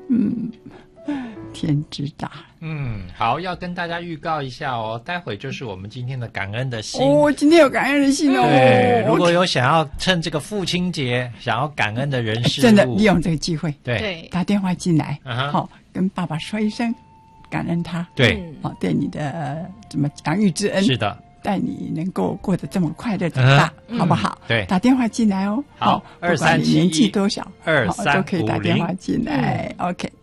天之大。 好，要跟大家预告一下哦，待会就是我们今天的感恩的心今天有感恩的心哦。 对，如果有想要趁这个父亲节想要感恩的人事物， 真的利用这个机会， 对， 打电话进来，跟爸爸说一声感恩他， 对， 对你的怎么养育之恩， 是的， 带你能够过得这么快乐长大，好不好？ 对， 打电话进来哦。 好， 不管你年纪多小 2351 都可以打电话进来。OK。